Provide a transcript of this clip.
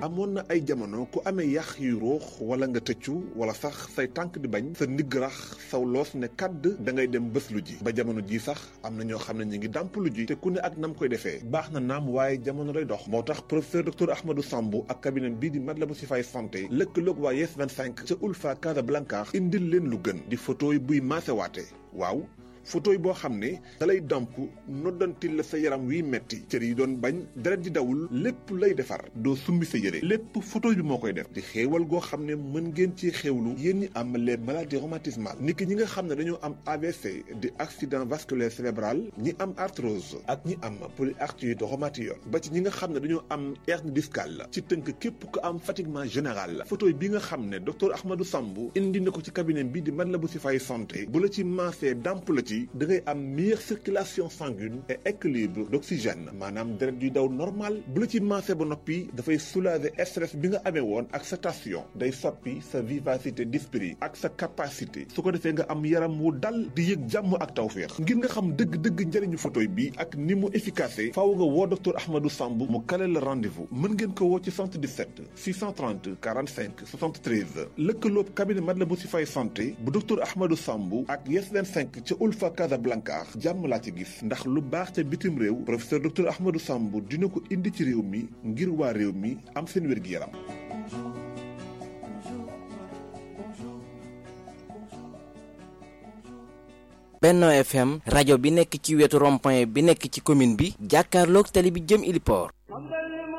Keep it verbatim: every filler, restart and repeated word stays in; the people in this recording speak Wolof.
amoon na ay jamono ku amee yax yu ruux wala nga tëccu wala sax say tànk di bañ sa ndigg rax saw loos ne kàdd da ngay dem bés lu ji ba jamono ji sax am na ñoo xam ne ñu ngi dàmp lu ji te ku ne ak nam koy defee baax na naam waaye jamono day dox moo tax professeur docteur Ahmadou Samb ak cabinet bii di Matlaboul Chifaay santé lëkkaloog waa Yes vingt-cinq ca Ulfa Casablanca indil leen lu gën di photo yi buy maasewaate waaw photo yi boo xam ne dalay damp noddantil la sa yaram wiy metti cër yi doon bañ deret di dawul lépp lay defar doo summi sa yére lépp photo bi moo koy def di xéewal goo xam ne mën ngeen ci xéewlu yéen ñi am les maladies rhumatismales niki ñi nga xam ne dañoo am A V C di accident vasculaire cérébral ñi am arthrose ak ñi am polyarthrite rhumatoïde ba ci ñi nga xam ne dañoo am hernie discale ci tënk képp ko am fatiguement général photo bi nga xam ne docteur Ahmadou Samb indi na ko ci cabinet bi di Matlaboul Chifaay santé bu la ci maasee damp la ci da ngay am meilleure circulation sanguine et équilibre d'oxygène maanaam deret yuy daw normal bu la ci maase ba noppi dafay soulager stress bi nga amee woon ak sa tension day soppi sa vivacité d'esprit ak sa capacité su ko defee nga am yaram wu dal di yëg jàmm ak tawféex ngir nga xam dëgg-dëgg njëriñu photo bi ak ni mu efficace faaw nga woo docteur Ahmadou Samb mu kale la rendez-vous mën ngeen ko woo ci soixante-dix-sept six cent trente quarante-cinq soixante-treize lëkkaloob cabinet Matlaboul Chifaay santé bu docteur Ahmadou Samb ak Yes vingt-cinq ca Ulfa Casablanca jàmm laa ci gis ndax lu baax ca bitim réew professeur docteur Ahmadou Samb dina ko indi ci réew mi ngir waa réew mi am seen wér-gi-yaram. Benno F M rajo bi nekk ci wetu rond-point bi nekk ci commune bi jàkkaarloog tali bi jëm Iliport